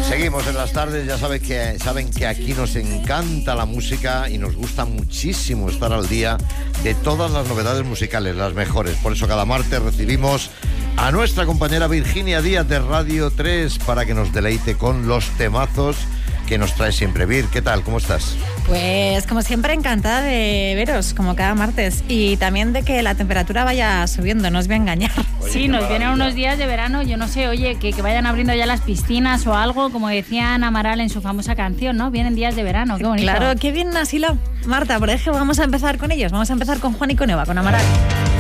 Seguimos en las tardes, ya saben que aquí nos encanta la música y nos gusta muchísimo estar al día de todas las novedades musicales, las mejores. Por eso cada martes recibimos a nuestra compañera Virginia Díaz de Radio 3 para que nos deleite con los temazos que nos trae siempre. Vir, ¿qué tal? ¿Cómo estás? Pues como siempre encantada de veros, como cada martes, y también de que la temperatura vaya subiendo, no os voy a engañar. Oye, sí, nos vienen unos días de verano, yo no sé, oye, que vayan abriendo ya las piscinas o algo, como decía Ana Amaral en su famosa canción, ¿no? Vienen días de verano, qué bonito. Claro, qué bien has hilado. Marta, por ejemplo, vamos a empezar con ellos, vamos a empezar con Juan y con Eva, con Amaral.